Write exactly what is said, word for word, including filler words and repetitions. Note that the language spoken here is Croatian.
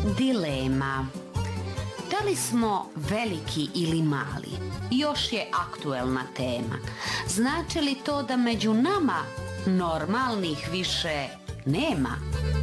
Dilema. Da li smo veliki ili mali? Još je aktuelna tema. Znači li to da među nama normalnih više nema?